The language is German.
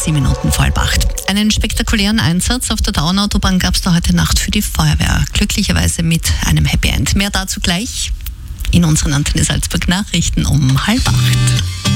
7 Minuten vor 8. Einen spektakulären Einsatz auf der Donauautobahn gab es da heute Nacht für die Feuerwehr. Glücklicherweise mit einem Happy End. Mehr dazu gleich in unseren Antenne Salzburg Nachrichten um 7:30.